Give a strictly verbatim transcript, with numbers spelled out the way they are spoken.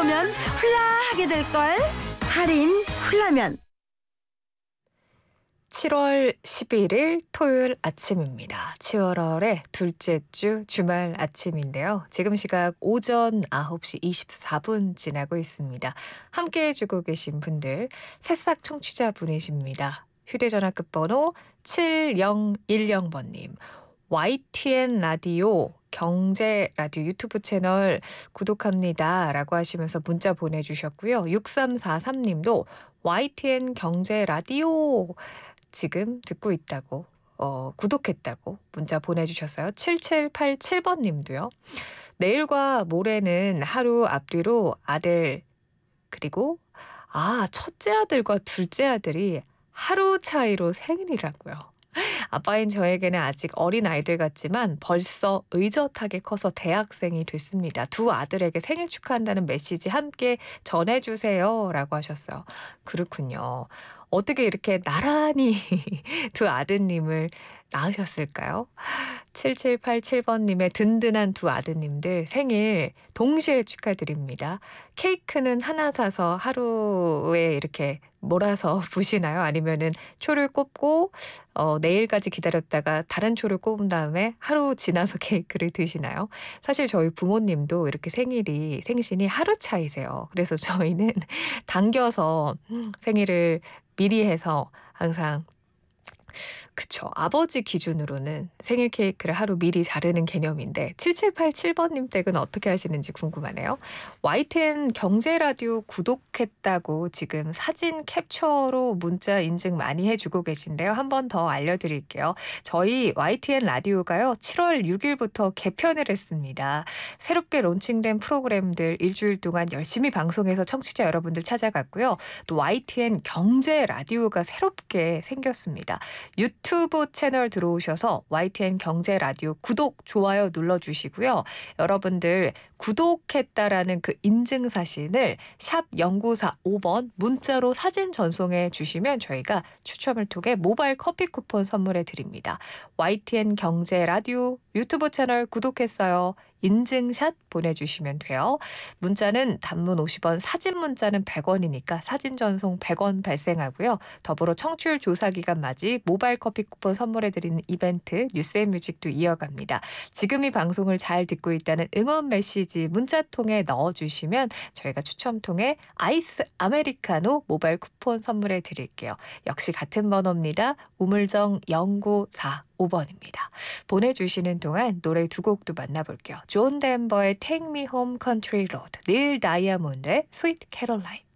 오면 훌라하게 될걸. 할인 훌라면. 칠월 십일일 토요일 아침입니다. 칠월의 둘째 주 주말 아침인데요. 지금 시각 오전 아홉 시 이십사 분 지나고 있습니다. 함께해 주고 계신 분들 새싹 청취자분이십니다. 휴대전화 끝번호 칠공일공 번님. 와이티엔 라디오 경제 라디오 유튜브 채널 구독합니다 라고 하시면서 문자 보내주셨고요. 육삼사삼 님도 와이티엔 경제 라디오 지금 듣고 있다고 어, 구독했다고 문자 보내주셨어요. 칠칠팔칠 번님도요. 내일과 모레는 하루 앞뒤로 아들 그리고 아 첫째 아들과 둘째 아들이 하루 차이로 생일이라고요. 아빠인 저에게는 아직 어린 아이들 같지만 벌써 의젓하게 커서 대학생이 됐습니다. 두 아들에게 생일 축하한다는 메시지 함께 전해주세요 라고 하셨어요. 그렇군요. 어떻게 이렇게 나란히 두 아드님을 낳으셨을까요? 칠칠팔칠 번님의 든든한 두 아드님들 생일 동시에 축하드립니다. 케이크는 하나 사서 하루에 이렇게 몰아서 부시나요? 아니면은 초를 꼽고 어, 내일까지 기다렸다가 다른 초를 꼽은 다음에 하루 지나서 케이크를 드시나요? 사실 저희 부모님도 이렇게 생일이 생신이 하루 차이세요. 그래서 저희는 당겨서 생일을 미리 해서 항상 그쵸. 아버지 기준으로는 생일 케이크를 하루 미리 자르는 개념인데 칠칠팔칠 번님 댁은 어떻게 하시는지 궁금하네요. 와이티엔 경제라디오 구독했다고 지금 사진 캡처로 문자 인증 많이 해주고 계신데요. 한 번 더 알려드릴게요. 저희 와이티엔 라디오가요. 칠월 육일부터 개편을 했습니다. 새롭게 론칭된 프로그램들 일주일 동안 열심히 방송해서 청취자 여러분들 찾아갔고요. 또 와이티엔 경제라디오가 새롭게 생겼습니다. 유튜브 채널 들어오셔서 와이티엔 경제라디오 구독, 좋아요 눌러주시고요. 여러분들 구독했다라는 그 인증사진을 샵 공구사오 번 문자로 사진 전송해 주시면 저희가 추첨을 통해 모바일 커피 쿠폰 선물해 드립니다. 와이티엔 경제라디오 유튜브 채널 구독했어요. 인증샷 보내주시면 돼요. 문자는 단문 오십 원, 사진 문자는 백 원이니까 사진 전송 백 원 발생하고요. 더불어 청취율 조사 기간 맞이 모바일 커피 쿠폰 선물해드리는 이벤트 뉴스앤뮤직도 이어갑니다. 지금 이 방송을 잘 듣고 있다는 응원 메시지 문자 통해 넣어주시면 저희가 추첨 통해 아이스 아메리카노 모바일 쿠폰 선물해 드릴게요. 역시 같은 번호입니다. 우물정 공구사오 번입니다. 보내주시는 동안 노래 두 곡도 만나볼게요. 존 덴버의 Take Me Home Country Road, 닐 다이아몬드의 Sweet Caroline.